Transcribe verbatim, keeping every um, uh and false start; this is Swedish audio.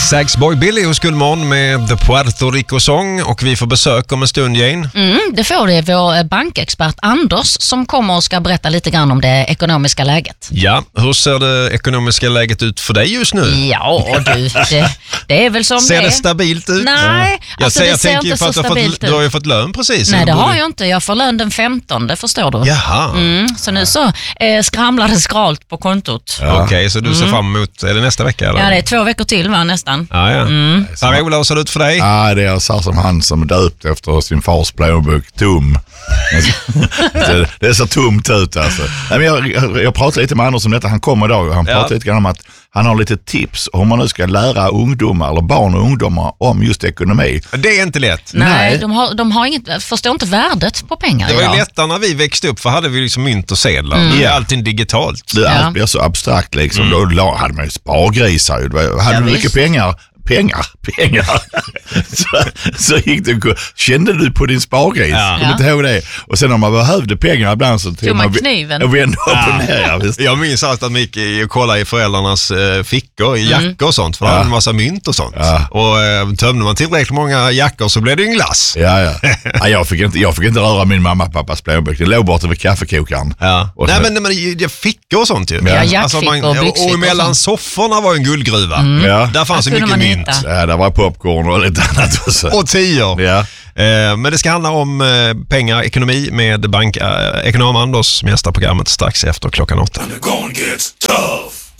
Saxboy Billy hos Gullmorgon med The Puerto Rico-sång och vi får besök om en stund, Jane. Mm, det får det vår bankexpert Anders som kommer och ska berätta lite grann om det ekonomiska läget. Ja, hur ser det ekonomiska läget ut för dig just nu? Ja, du, det, det är väl som ser det det stabilt ut? Nej, jag alltså säger, det ser jag inte för så att du, har stabilt fått, ut. du har ju fått lön precis. Nej, det borde... har jag inte. Jag får lön den femtonde, förstår du. Jaha. Mm, så nu så eh, skramlar det skralt på kontot. Ja. Okej, okay, så du ser fram emot, är det nästa vecka? Eller? Ja, det är två veckor till va, nästan. Ja, ja. Mm. Per-Ola, hur ser det ut för dig? Ja, det är så som han som döpt efter sin fars plånbok, tom. det, det är så tomt ut alltså. Nej, men jag, jag, jag pratade lite med Anders om detta, han kommer idag och han pratade ja. lite grann om att han har lite tips om man nu ska lära ungdomar eller barn och ungdomar om just ekonomi. Det är inte lätt. Nej, Nej. de, har, de har inget, förstår inte värdet på pengar. Det var ju ja. lättare när vi växte upp, för hade vi liksom mynt och sedlar. Mm. Det är allting digitalt. Det ja. allt blir så abstrakt liksom. Mm. Då hade man ju spargrisar. Hade ja, du mycket pengar pengar, pengar. så, så gick det, kände du på din spargris? Ja. Kommer inte ihåg det? Och sen om man behövde pengar ibland så tog man kniven och vände upp ja. och ner. Ja, visst. Jag minns alltid att man gick och kollade i föräldrarnas eh, fickor, i jackor mm. och sånt, för de ja. hade en massa mynt och sånt. Ja. Och eh, tömde man tillräckligt många jackor så blev det en glass. Ja, ja. ja jag, fick inte, jag fick inte röra min mamma och pappas plånbok. Det låg borta vid kaffekokaren. Ja. Och Nej, men, men jag fickor och sånt ju. Ja, jackfickor alltså man, och byxfickor. Och mellan sofforna var en guldgruva. Mm. Ja. Där fanns det mycket mynt. Ja, där var popcorn och lite annat också. Och tior. Ja. Eh, men det ska handla om eh, pengar, ekonomi med bank, eh, ekonom Anders, mästarprogrammet strax efter klockan åtta.